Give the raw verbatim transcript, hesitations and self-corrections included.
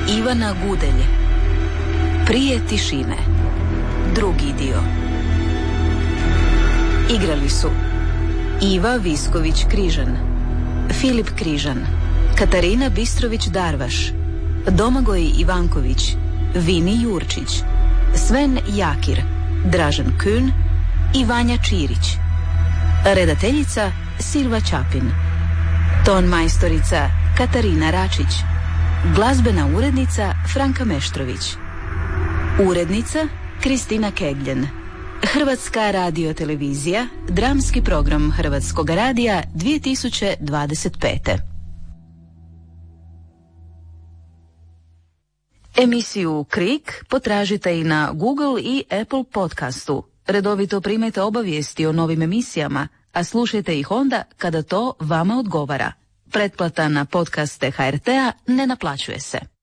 Ivana Gudelj. Prije tišine. Drugi dio. Igrali su Iva Visković-Križan, Filip Križan, Katarina Bistrović-Darvaš, Domagoj Ivanković, Vini Jurčić, Sven Jakir, Dražen Kün i Vanja Čirić. Redateljica Silva Čapin. Ton majstorica Katarina Račić. Glazbena urednica Franka Meštrović. Urednica Kristina Kegljen. Hrvatska radiotelevizija, dramski program Hrvatskog radija dvije tisuće dvadeset pete. Emisiju Krik potražite i na Google i Apple podcastu. Redovito primajte obavijesti o novim emisijama, a slušajte ih onda kada to vama odgovara. Pretplata na podcaste ha er te a ne naplaćuje se.